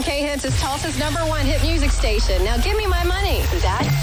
K Hits is Tulsa's #1 hit music station. Now give me my money. Zach?